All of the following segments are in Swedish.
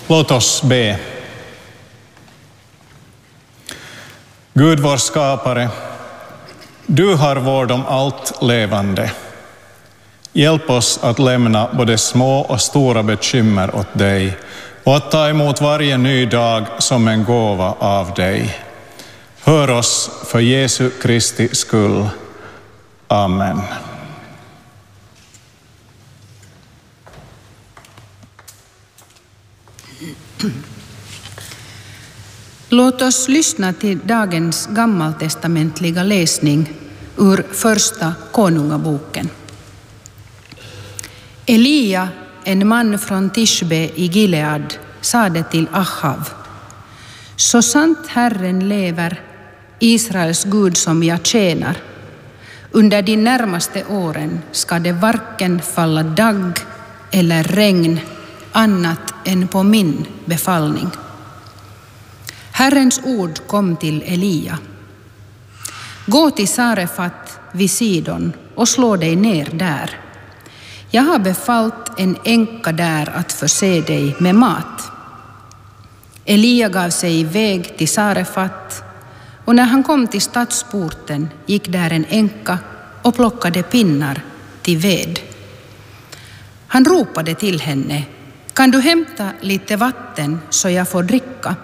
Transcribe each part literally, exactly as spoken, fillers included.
Låt oss be. Gud vår skapare, du har vård om allt levande. Hjälp oss att lämna både små och stora bekymmer åt dig och att ta emot varje ny dag som en gåva av dig. Hör oss för Jesu Kristi skull. Amen. Låt oss lyssna till dagens gammaltestamentliga läsning ur första konungaboken. Elia, en man från Tishbe i Gilead, sade till Ahav: Så sant Herren lever, Israels Gud som jag tjänar, under de närmaste åren ska det varken falla dagg eller regn annat än på min befallning. Herrens ord kom till Elia: Gå till Sarefat vid Sidon och slå dig ner där. Jag har befallt en änka där att förse dig med mat. Elia gav sig iväg till Sarefat, och när han kom till stadsporten gick där en änka och plockade pinnar till ved. Han ropade till henne: Kan du hämta lite vatten så jag får dricka?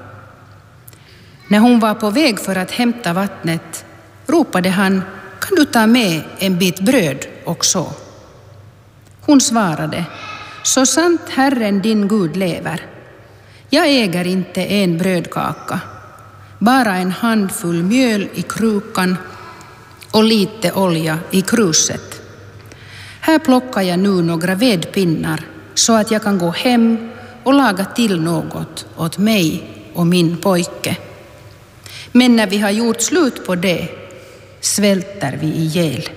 När hon var på väg för att hämta vattnet ropade han: Kan du ta med en bit bröd också? Hon svarade: Så sant Herren din Gud lever, jag äger inte en brödkaka, bara en handfull mjöl i krukan och lite olja i kruset. Här plockar jag nu några vedpinnar så att jag kan gå hem och laga till något åt mig och min pojke. Men när vi har gjort slut på det svälter vi ihjäl.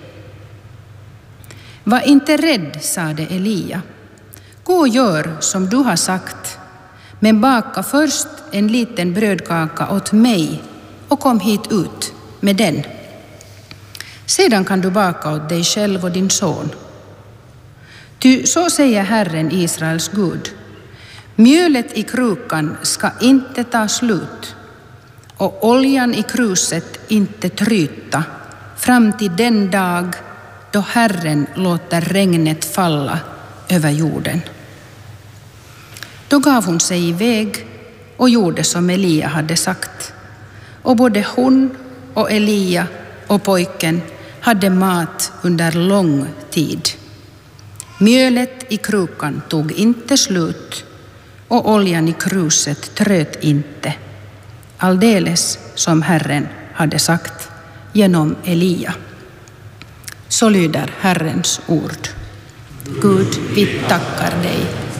Var inte rädd, sade Elia. Gå och gör som du har sagt, men baka först en liten brödkaka åt mig och kom hit ut med den. Sedan kan du baka åt dig själv och din son. Ty så säger Herren Israels Gud: mjölet i krukan ska inte ta slut och oljan i kruset inte tryta fram till den dag då Herren låter regnet falla över jorden. Då gav hon sig iväg och gjorde som Elia hade sagt. Och både hon och Elia och pojken hade mat under lång tid. Mjölet i krukan tog inte slut och oljan i kruset tröt inte. Alldeles som Herren hade sagt genom Elia. Så lyder Herrens ord. Gud, vi tackar dig